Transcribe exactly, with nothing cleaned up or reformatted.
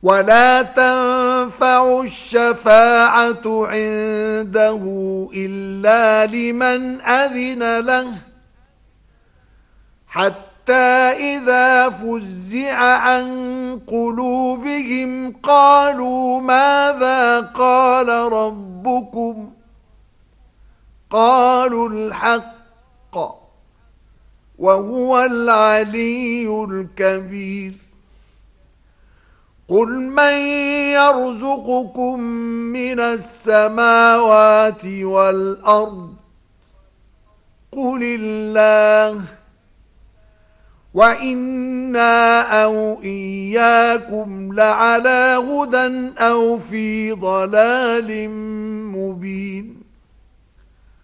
ولا تنفع الشفاعة عنده إلا لمن أذن له حتى إذا فزع عن قلوبهم قالوا ماذا قال ربكم قالوا الحق وهو العلي الكبير قل من يرزقكم من السماوات والأرض قل الله وإنا أو إياكم لعلى هدى أو في ضلال مبين